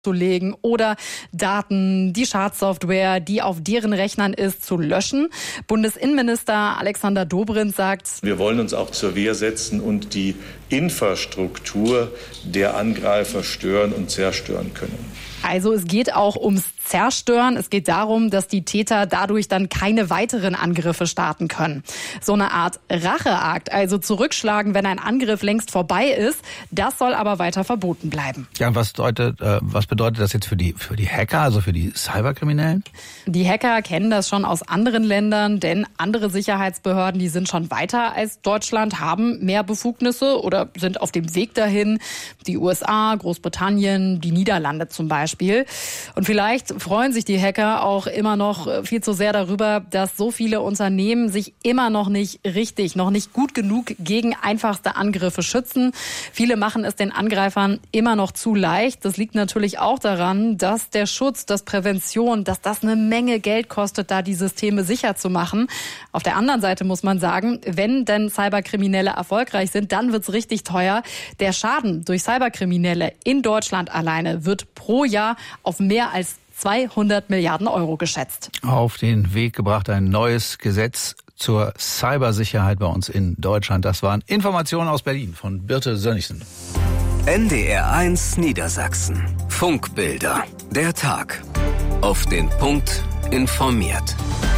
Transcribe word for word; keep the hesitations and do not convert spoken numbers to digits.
zu legen oder Daten, die Schadsoftware, die auf deren Rechnern ist, zu löschen. Bundesinnenminister Alexander Dobrindt sagt: Wir wollen uns auch zur Wehr setzen und die Infrastruktur der Angreifer stören und zerstören können. Also es geht auch ums Zerstören. Es geht darum, dass die Täter dadurch dann keine weiteren Angriffe starten können. So eine Art Racheakt, also zurückschlagen, wenn ein Angriff längst vorbei ist, das soll aber weiter verboten bleiben. Ja, was bedeutet, äh, was bedeutet das jetzt für die, für die Hacker, also für die Cyberkriminellen? Die Hacker kennen das schon aus anderen Ländern, denn andere Sicherheitsbehörden, die sind schon weiter als Deutschland, haben mehr Befugnisse oder sind auf dem Weg dahin. Die U S A, Großbritannien, die Niederlande zum Beispiel. Und vielleicht freuen sich die Hacker auch immer noch viel zu sehr darüber, dass so viele Unternehmen sich immer noch nicht richtig, noch nicht gut genug gegen einfachste Angriffe schützen. Viele machen es den Angreifern immer noch zu leicht. Das liegt natürlich auch daran, dass der Schutz, dass Prävention, dass das eine Menge Geld kostet, da die Systeme sicher zu machen. Auf der anderen Seite muss man sagen, wenn denn Cyberkriminelle erfolgreich sind, dann wird's richtig teuer. Der Schaden durch Cyberkriminelle in Deutschland alleine wird pro Jahr auf mehr als zweihundert Milliarden Euro geschätzt. Auf den Weg gebracht ein neues Gesetz zur Cybersicherheit bei uns in Deutschland. Das waren Informationen aus Berlin von Birte Sönnigsen. N D R eins Niedersachsen. Funkbilder. Der Tag. Auf den Punkt informiert.